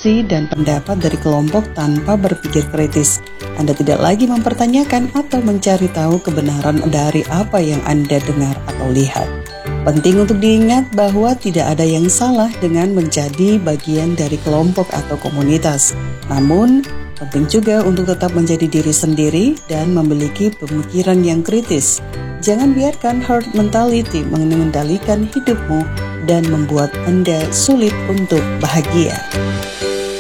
opsi dan pendapat dari kelompok tanpa berpikir kritis. Anda tidak lagi mempertanyakan atau mencari tahu kebenaran dari apa yang Anda dengar atau lihat. Penting untuk diingat bahwa tidak ada yang salah dengan menjadi bagian dari kelompok atau komunitas. Namun, penting juga untuk tetap menjadi diri sendiri dan memiliki pemikiran yang kritis. Jangan biarkan herd mentality mengendalikan hidupmu dan membuat Anda sulit untuk bahagia.